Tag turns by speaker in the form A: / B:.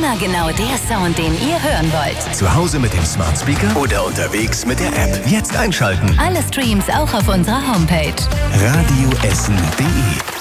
A: Immer genau der Sound, den ihr hören wollt.
B: Zu Hause mit dem Smart Speaker oder unterwegs mit der App. Jetzt einschalten.
A: Alle Streams auch auf unserer Homepage.
B: radioessen.de